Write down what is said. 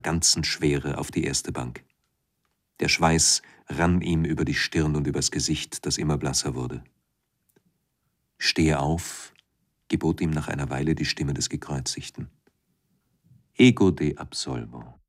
ganzen Schwere auf die erste Bank. Der Schweiß rann ihm über die Stirn und übers Gesicht, das immer blasser wurde. »Stehe auf«, gebot ihm nach einer Weile die Stimme des Gekreuzigten. »Ego de absolvo«.